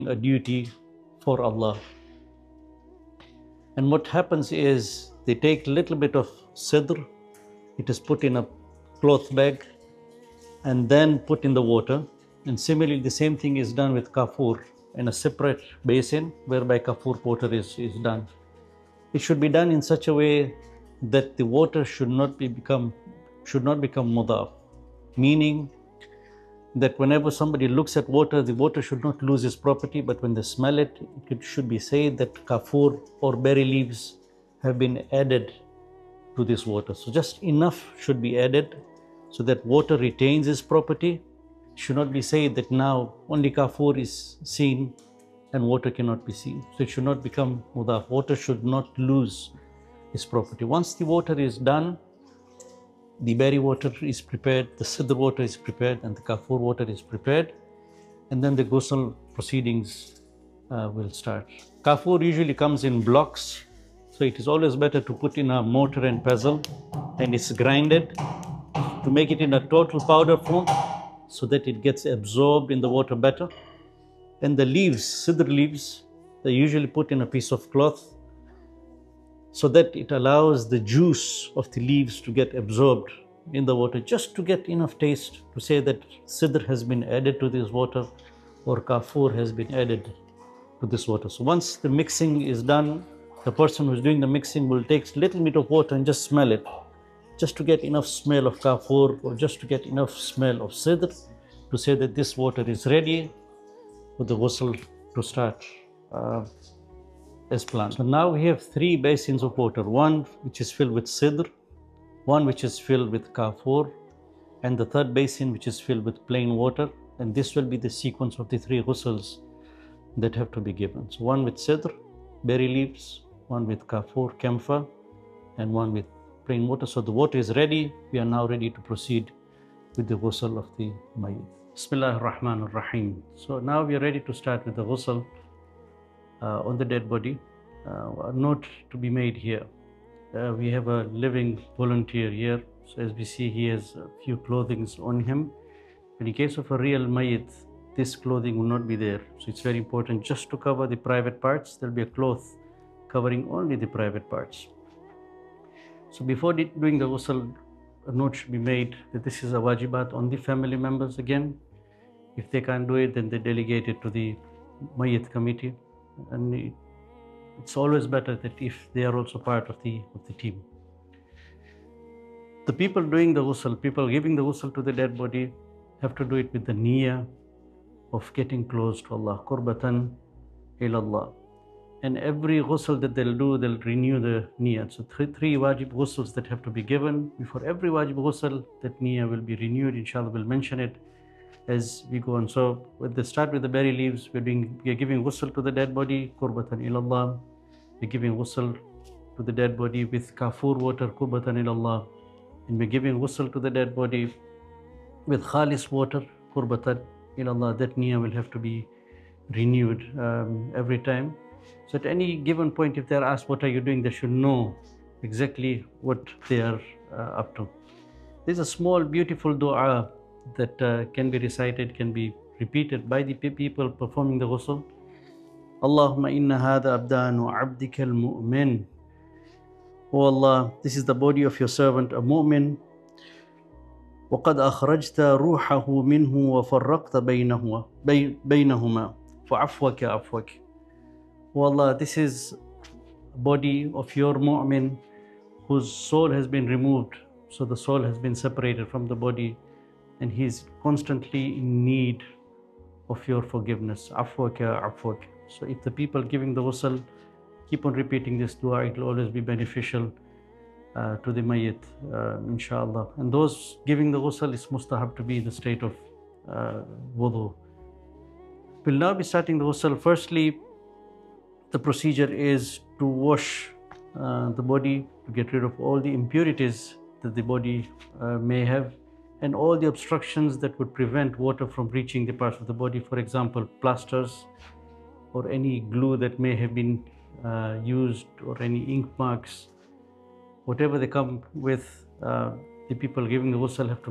a duty for Allah. And what happens is they take a little bit of sidr, it is put in a cloth bag and then put in the water. And similarly, the same thing is done with kafur in a separate basin whereby kafur water is done. It should be done in such a way that the water should not become mudaf, meaning that whenever somebody looks at water, the water should not lose its property, but when they smell it, it should be said that kafur or berry leaves have been added to this water. So just enough should be added so that water retains its property. It should not be said that now only kafur is seen and water cannot be seen. So it should not become mudaf. Water should not lose its property. Once the water is done, the berry water is prepared, the sidr water is prepared, and the kafur water is prepared, and then the ghusl proceedings will start. Kafur usually comes in blocks, so it is always better to put in a mortar and pestle, and it's grinded to make it in a total powder form so that it gets absorbed in the water better. And the leaves, sidr leaves, they usually put in a piece of cloth so that it allows the juice of the leaves to get absorbed in the water, just to get enough taste to say that sidr has been added to this water or kafur has been added to this water. So once the mixing is done, the person who's doing the mixing will take a little bit of water and just smell it, just to get enough smell of kafur or just to get enough smell of sidr to say that this water is ready for the ghusl to start as planned. So now we have three basins of water, one which is filled with sidr, one which is filled with kafur, and the third basin which is filled with plain water. And this will be the sequence of the three ghusls that have to be given. So one with sidr, berry leaves, one with kafur, camphor, and one with plain water. So the water is ready. We are now ready to proceed with the ghusl of the mayyit. Bismillah ar-Rahman ar-Rahim. So now we are ready to start with the ghusl on the dead body. A note to be made here. We have a living volunteer here. So as we see, he has a few clothings on him. But in case of a real mayyit, this clothing will not be there. So it's very important just to cover the private parts. There'll be a cloth covering only the private parts. So before doing the ghusl, a note should be made that this is a wajibat on the family members again. If they can't do it, then they delegate it to the mayyit committee. And it's always better that if they are also part of the team. The people doing the ghusl, people giving the ghusl to the dead body, have to do it with the niyyah of getting close to Allah, qurbatan ilallah. And every ghusl that they'll do, they'll renew the niyyah. So three wajib ghusls that have to be given. Before every wajib ghusl, that niyyah will be renewed. Inshallah, we'll mention it as we go on. So with the start with the berry leaves, we are giving ghusl to the dead body, qurbatan ilallah. We're giving ghusl to the dead body with kafur water, qurbatan ilallah. And we're giving ghusl to the dead body with khalis water, qurbatan ilallah. That niyyah will have to be renewed every time. So at any given point, if they're asked, what are you doing? They should know exactly what they are up to. There's a small, beautiful dua that can be recited, can be repeated by the people performing the ghusl. Allahumma inna hadha abdanu abdika al-mu'min. Oh Allah, this is the body of your servant, a mu'min. وَقَدْ أَخْرَجْتَ رُوحَهُ مِنْهُ وَفَرَّقْتَ بَيْنَهُمَا فَعَفْوَكَ عَفْوَكَ. Oh Allah, this is a body of your mu'min whose soul has been removed. So the soul has been separated from the body and he's constantly in need of your forgiveness. Afwaka, afwak. So if the people giving the ghusl keep on repeating this dua, it will always be beneficial to the mayyit, inshallah. And those giving the ghusl, is mustahab to be in the state of wudu. We'll now be starting the ghusl. Firstly, the procedure is to wash the body, to get rid of all the impurities that the body may have, and all the obstructions that would prevent water from reaching the parts of the body. For example, plasters or any glue that may have been used, or any ink marks, whatever they come with, the people giving the ghusl have to